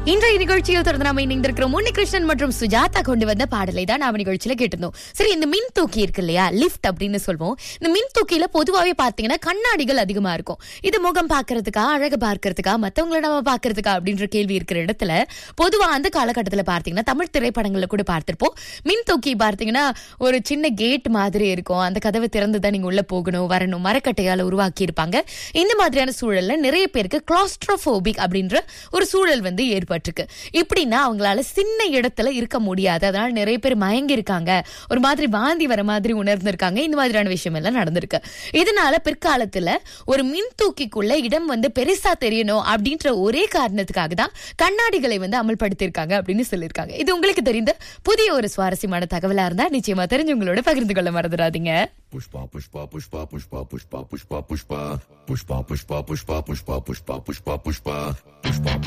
இன்றைய நிகழ்ச்சியில் தொடர்ந்து நாம இணைந்திருக்கிறோம். உன்னிகிருஷ்ணன் மற்றும் சுஜாதா கொண்டு வந்த பாடலை தான் நாம நிகழ்ச்சியில கேட்டிருந்தோம். சரி, இந்த மின் தூக்கி இருக்கு இல்லையா, லிஃப்ட் அப்படின்னு சொல்வோம். இந்த மின் தூக்கியில பொதுவாவே பாத்தீங்கன்னா கண்ணாடிகள் அதிகமா இருக்கும். இது முகம் பாக்குறதுக்கா, அழகு பார்க்கறதுக்கா, மத்தவங்களை நம்ம பாக்குறதுக்கா அப்படின்ற கேள்வி இருக்கிற இடத்துல பொதுவா அந்த காலகட்டத்துல பார்த்தீங்கன்னா தமிழ் திரைப்படங்கள்ல கூட பார்த்திருப்போம். மின் தூக்கி பார்த்தீங்கன்னா ஒரு சின்ன கேட் மாதிரி இருக்கும். அந்த கதவை திறந்துதான் நீங்க உள்ள போகணும் வரணும், மரக்கட்டையால உருவாக்கி இருப்பாங்க. இந்த மாதிரியான சூழல்ல நிறைய பேருக்கு கிளாஸ்ட்ரோபோபிக் அப்படின்ற ஒரு சூழல் வந்து ஏற்பட்டிருக்கு. இப்படின்னா அவங்களால சின்ன இடத்துல இருக்க முடியாது. அதனால நிறைய பேர் மயங்கி இருக்காங்க, ஒரு மாதிரி வாந்தி வர மாதிரி உணர்ந்திருக்காங்க. இந்த மாதிரியான விஷயம் எல்லாம் நடந்திருக்கு. இதனால பிற்காலத்துல ஒரு மின் தூக்கிக்குள்ள இடம் வந்து பெருசா தெரியணும் அப்படின்ற ஒரே காரணத்துக்காக தான் கண்ணாடிகளை வந்து அமல்படுத்தியிருக்காங்க அப்படின்னு சொல்லியிருக்காங்க. இது உங்களுக்கு தெரிந்த புதிய ஒரு சுவாரஸ்யமான தகவலா இருந்தா நிச்சயமா தெரிஞ்சவங்களோட பகிர்ந்து கொள்ள மறந்துடாதீங்க. Pushpa pushpa pushpa pushpa pushpa pushpa pushpa pushpa pushpa pushpa pushpa pushpa pushpa pushpa pushpa